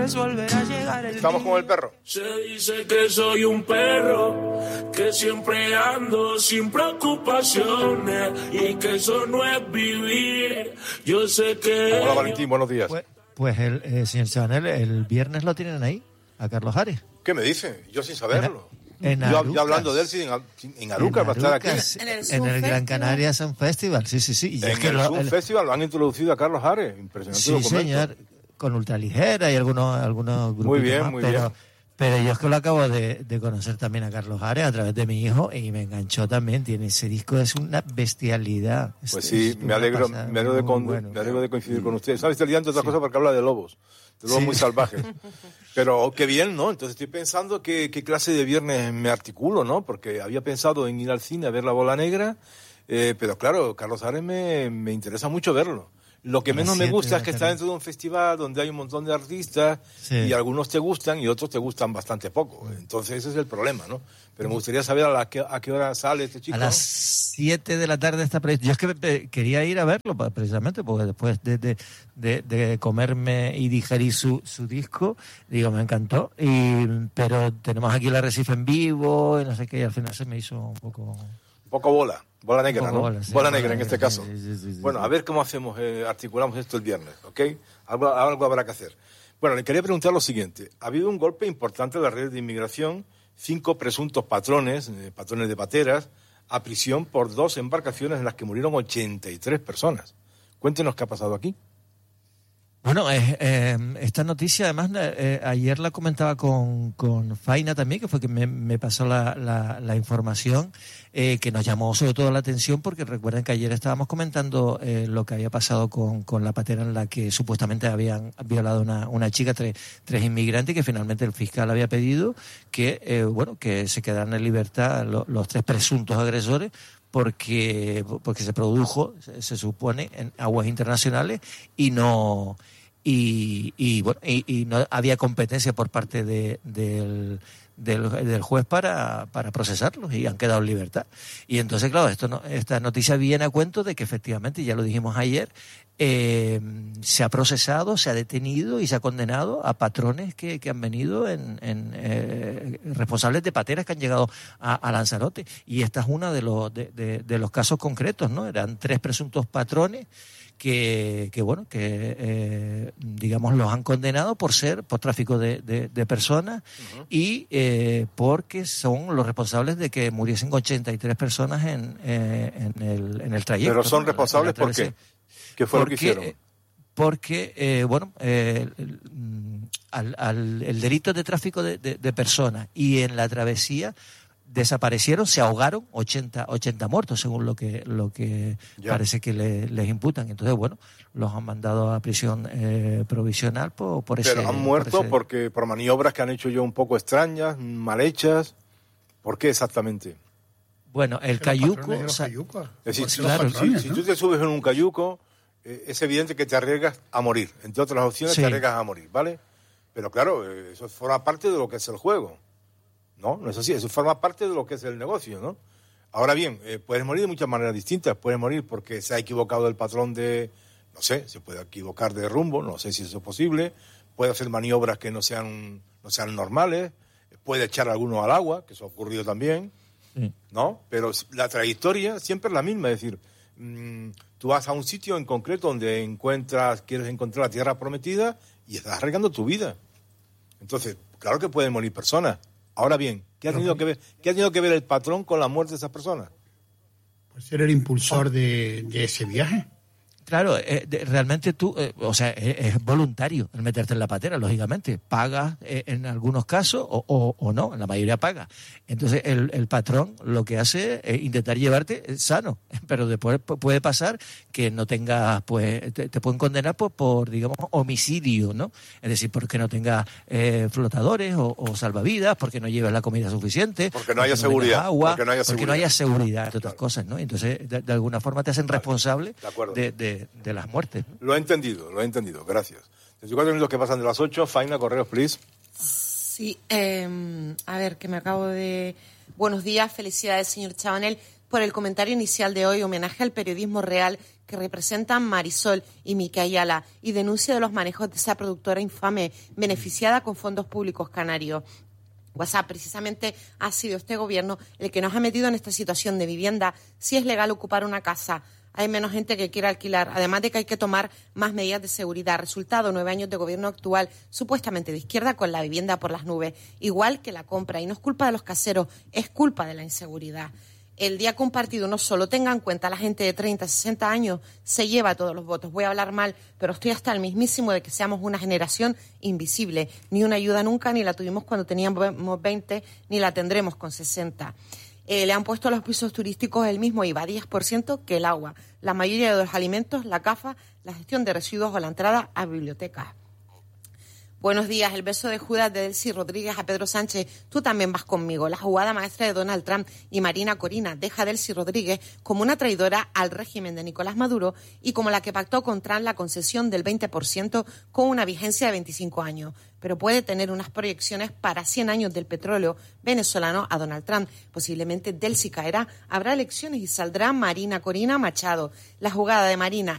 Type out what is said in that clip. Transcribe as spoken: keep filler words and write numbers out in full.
después volverá a llegar el Estamos día. con el perro. Se dice que soy un perro, que siempre ando sin preocupaciones y que eso no es vivir. Yo sé que... Hola Valentín, buenos días. Pues, pues el eh, señor Chanel, el viernes lo tienen ahí, a Carlos Ares. ¿Qué me dice? Yo sin saberlo. En Yo, Arucas. yo hablando de él, sí, en, en Arucas va a estar aquí. En el, En el en el Sun Gran Festival. Canaria Sun Festival, sí, sí, sí. Y En es que el lo- Sun el- Festival lo han introducido a Carlos Ares. Impresionante Sí, documento. señor, con ultraligera y algunos, algunos grupos Muy bien, más, muy pero, bien. pero yo es que lo acabo de, de conocer también a Carlos Ares a través de mi hijo y me enganchó también. Tiene ese disco, es una bestialidad. Es- Pues sí, es me una alegro, pasada, me alegro, de, muy con- bueno. me alegro de coincidir con usted. ¿Sabes? El día entre otras cosas porque habla de lobos, de lobos Sí. muy salvajes. Pero qué bien, ¿no? Entonces estoy pensando qué, qué clase de viernes me articulo, ¿no? Porque había pensado en ir al cine a ver La Bola Negra, eh, pero claro, Carlos Ares me, me interesa mucho verlo. Lo que A las menos me siete gusta de es que la está tarde. dentro de un festival donde hay un montón de artistas Sí. y algunos te gustan y otros te gustan bastante poco. Entonces ese es el problema, ¿no? Pero me gustaría saber a, la que- a qué hora sale este chico. A las siete de la tarde está previsto. Yo es que eh, quería ir a verlo pa- precisamente porque después de, de, de, de comerme y digerir su, su disco, digo, me encantó. Y, pero tenemos aquí la Recife en vivo y no sé qué, y al final se me hizo un poco... Un poco bola, bola negra, poco ¿no? bola, sí, bola bola negra en este negra, caso. sí, sí, sí, sí, bueno, sí. a ver cómo hacemos, eh, articulamos esto el viernes, ¿ok? Algo, algo habrá que hacer. Bueno, le quería preguntar lo siguiente. Ha habido un golpe importante en las redes de inmigración, cinco presuntos patrones, eh, patrones de pateras, a prisión por dos embarcaciones en las que murieron ochenta y tres personas. Cuéntenos qué ha pasado aquí. Bueno, eh, eh, esta noticia además eh, ayer la comentaba con, con Faina también, que fue que me, me pasó la, la, la información, eh, que nos llamó sobre todo la atención porque recuerden que ayer estábamos comentando eh, lo que había pasado con, con la patera en la que supuestamente habían violado una, una chica, tres, tres inmigrantes, y que finalmente el fiscal había pedido que, eh, bueno, que se quedaran en libertad lo, los tres presuntos agresores, porque porque se produjo, se, se supone, en aguas internacionales y no y, y bueno y, y no había competencia por parte de, del, del, del juez para, para procesarlos y han quedado en libertad. Y entonces, claro, esto no, esta noticia viene a cuento de que efectivamente, ya lo dijimos ayer, eh, se ha procesado, se ha detenido y se ha condenado a patrones que, que han venido en, en eh, responsables de pateras que han llegado a, a Lanzarote. Y esta es uno de los de, de, de los casos concretos, ¿no? Eran tres presuntos patrones que, que bueno, que eh, digamos los han condenado por ser, por tráfico de, de, de personas uh-huh. y eh, porque son los responsables de que muriesen ochenta y tres personas en, eh, en, el, en el trayecto. Pero son ¿no? responsables ¿por qué? ¿Qué fue porque, lo que hicieron? Porque, eh, bueno, eh, el, al, al, el delito de tráfico de, de, de personas y en la travesía desaparecieron, se ahogaron ochenta, ochenta muertos, según lo que lo que ya. parece que le, les imputan. Entonces, bueno, los han mandado a prisión eh, provisional por, por ese... Pero han muerto por ese... porque por maniobras que han hecho yo un poco extrañas, mal hechas. ¿Por qué exactamente? Bueno, el cayuco... O sea, es decir, si, claro, patrones, si, ¿no? si tú te subes en un cayuco, eh, es evidente que te arriesgas a morir. Entre otras opciones, sí. te arriesgas a morir, ¿vale? Pero claro, eh, eso forma parte de lo que es el juego. No, no es así, eso forma parte de lo que es el negocio, ¿no? Ahora bien, eh, puedes morir de muchas maneras distintas. Puedes morir porque se ha equivocado el patrón de, no sé, se puede equivocar de rumbo, no sé si eso es posible. Puede hacer maniobras que no sean, no sean normales. Puede echar a alguno al agua, que eso ha ocurrido también, sí. ¿no? Pero la trayectoria siempre es la misma, es decir, mmm, tú vas a un sitio en concreto donde encuentras, quieres encontrar la tierra prometida y estás arriesgando tu vida. Entonces, claro que pueden morir personas. Ahora bien, ¿qué ha tenido que ver, qué ha tenido que ver el patrón con la muerte de esas personas? Pues ser el impulsor de, de ese viaje. Claro, eh, de, realmente tú, eh, o sea, es, es voluntario el meterte en la patera, lógicamente. Pagas eh, en algunos casos o, o, o no, en la mayoría paga. Entonces el, el patrón lo que hace es intentar llevarte sano, pero después puede pasar que no tengas, pues, te, te pueden condenar por, por, digamos, homicidio, ¿no? Es decir, porque no tengas eh, flotadores o, o salvavidas, porque no lleves la comida suficiente. Porque no haya porque seguridad. No agua, porque no haya porque seguridad. no haya seguridad, entre otras claro. cosas, ¿no? Entonces, de, de alguna forma te hacen responsable de, de, de de las muertes, ¿no? Lo he entendido, lo he entendido, gracias. veinticuatro minutos que pasan de las ocho, Faina, correos, please. Sí, eh, a ver, que me acabo de... Buenos días, felicidades, señor Chabanel, por el comentario inicial de hoy, homenaje al periodismo real que representan Marisol y Mique Ayala y denuncia de los manejos de esa productora infame beneficiada con fondos públicos canarios. WhatsApp precisamente ha sido este gobierno el que nos ha metido en esta situación de vivienda. Si es legal ocupar una casa, hay menos gente que quiere alquilar, además de que hay que tomar más medidas de seguridad. Resultado, nueve años de gobierno actual, supuestamente de izquierda, con la vivienda por las nubes, igual que la compra. Y no es culpa de los caseros, es culpa de la inseguridad. El día compartido no solo tenga en cuenta a la gente de treinta, sesenta años, se lleva todos los votos. Voy a hablar mal, pero estoy hasta el mismísimo de que seamos una generación invisible. Ni una ayuda nunca, ni la tuvimos cuando teníamos veinte, ni la tendremos con sesenta. Eh, le han puesto a los pisos turísticos el mismo I V A, diez por ciento que el agua, la mayoría de los alimentos, la C A F A, la gestión de residuos o la entrada a bibliotecas. Buenos días, el beso de Judas de Delcy Rodríguez a Pedro Sánchez. Tú también vas conmigo. La jugada maestra de Donald Trump y Marina Corina deja a Delcy Rodríguez como una traidora al régimen de Nicolás Maduro y como la que pactó con Trump la concesión del veinte por ciento con una vigencia de veinticinco años. Pero puede tener unas proyecciones para cien años del petróleo venezolano a Donald Trump. Posiblemente Delcy caerá, habrá elecciones y saldrá Marina Corina Machado. La jugada de Marina